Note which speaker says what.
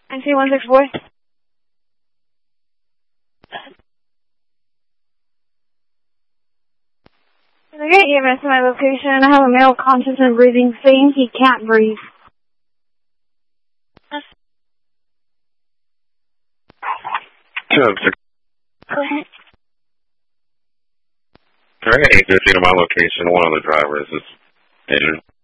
Speaker 1: NC-164. Can I get EMS to my location? I have a male conscious and breathing, saying he can't breathe.
Speaker 2: Can I get agency to my location? One of the drivers is injured.